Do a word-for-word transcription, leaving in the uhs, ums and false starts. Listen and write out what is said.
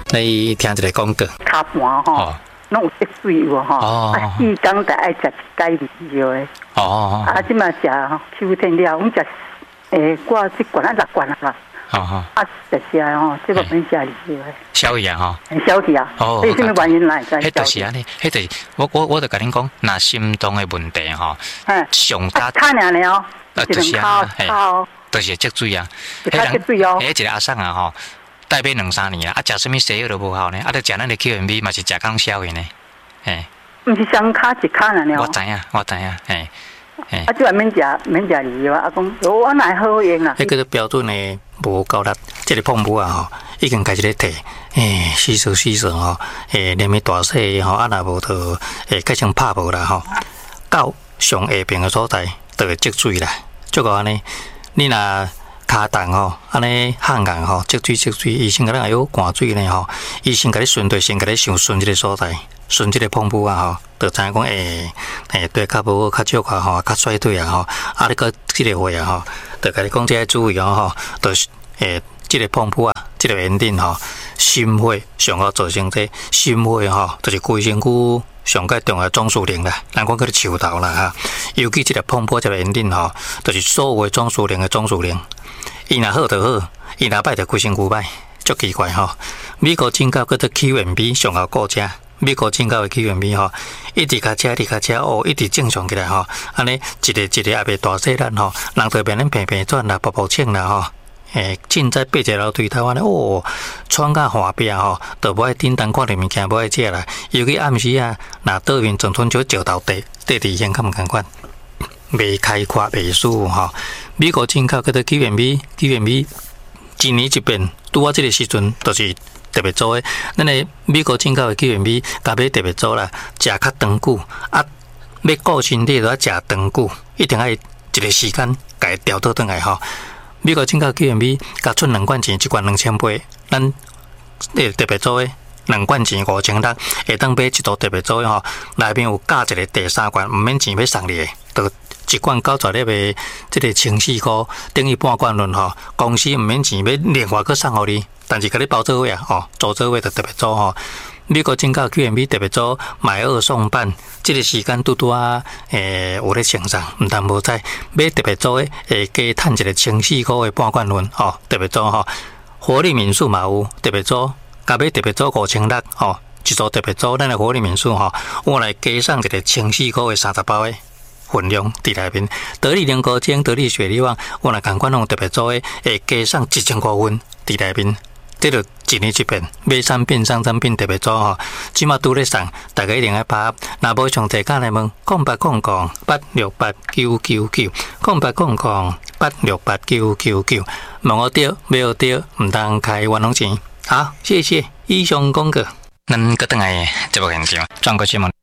你听一个广告， 卡盘吼，拢有积水有吼，啊，四工才爱食一解味药的。哦。啊，即嘛食秋天了，阮食诶，挂一罐啊六罐啊啦。哦哦。啊，食食吼，即个免食味药的。消气啊吼。 消气啊。哦。所以什么原因来在？ 迄就是安尼，迄就是我我我就甲恁讲，若心脏的问题吼，上加。 卡尔了。 啊，就是啊，嘿，就是积水啊。 积水哦。 迄一个阿婶啊吼。大便两三年啦，啊，食什么西药都无效呢，啊，得食咱的 Q M B 嘛是食刚消的呢，嘿。 毋是双卡一卡了呢。 我知影，我知影，嘿， 嘿。啊，即话免食免食梨药啊，讲我哪好用啊？ 迄个标准的无够力，即个碰布啊吼，已经开始咧摕，诶，洗手洗手吼，诶，连咪大细吼，啊，若无就诶，改成拍无啦吼，到上下边的所在就会积水啦，足够安尼，你若。骹重吼，安尼汗硬吼，积水积水，医生甲咱还有灌水呢吼。医生甲你顺对，先甲你上顺即个所在，顺即个碰布啊吼，就知影讲诶诶，对较无较少较吼，较衰退啊吼。啊，你个即个话啊吼，就甲你讲即个注意哦吼，就是诶，即个碰布啊，即个炎症吼，心血上好造成这心血吼，就是规身躯上个重要总司令啦，咱讲叫做树头啦哈。尤其即个碰布即个炎症吼，就是所有的总司令的总司令。伊若好就好，伊若歹就规身躯歹，足奇怪吼。美国进口叫做 Q M B 上好顾者，美国进口的 Q M B 吼，一直卡车，一直卡车哦，一直正常起来吼。安尼一个一个也袂大细咱吼，人就变咱平平转啦，薄薄清啦吼。诶，凊彩爬一楼梯头安尼哦，喘甲下壁吼，都无爱叮当看着物件，无爱食啦。尤其暗时啊，若倒面总吞少石头地，地地先较毋共款。未开阔未舒吼，美国进口叫做 Q M B，Q M B 一年一变，拄啊，即个时阵就是特别做诶。咱诶美国进口诶 Q M B，甲买特别做啦，食较长久啊，要顾身体都要食长久，一定爱一个时间甲伊调倒转来吼。美国进口 Q M B，甲出两罐钱，一罐两千八，咱诶特别做诶。两罐钱五千六，会当买一组特别组吼，内面有加一个第三罐，毋免钱要送你诶，就一罐九十粒诶，即个千四箍，等于半罐论吼。公司毋免钱要另外去送互你，但是甲你包做位啊，吼，做做位就特别组吼。美国进口 Q M B 特别组买二送半，即个时间拄拄啊，诶有咧清爽，毋但无知买特别组诶，会加趁一个千四箍诶半罐论吼，特别组吼。活力民宿嘛有特别组。甲买特别组五千六吼，一组特别组，咱的活力民宿吼，我来加上一个千四块的三十包的分量伫内面。得力菱膏精、得力雪力旺，我来共款用特别组的，会加上一千块分伫内面。这就一年一变，买产品、送产品特别组吼，即马拄咧送，大家一定要把握。若无上提价来问，空八空空八六八九九九，空八空空八六八九九九，问我对，买我对，毋通开冤枉钱。好，谢谢以上广告。咱搁等来节目现场，转过节目。